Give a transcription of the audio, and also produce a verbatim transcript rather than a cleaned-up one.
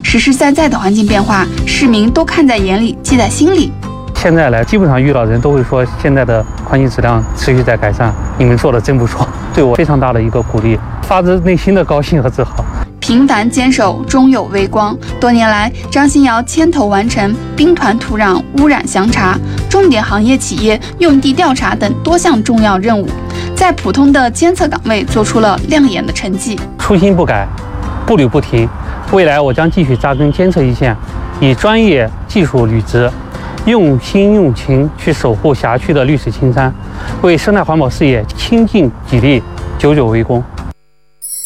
实实在在的环境变化，市民都看在眼里，记在心里。 现在来，基本上遇到人都会说，现在的环境质量持续在改善，你们做的真不错，对我非常大的一个鼓励，发自内心的高兴和自豪。 平凡坚守，终有微光。多年来，张新尧牵头完成兵团土壤污染详查、重点行业企业用地调查等多项重要任务，在普通的监测岗位做出了亮眼的成绩。 初心不改，步履不停，未来我将继续扎根监测一线，以专业技术履职，用心用情去守护辖区的绿水青山，为生态环保事业倾尽己力，久久为功。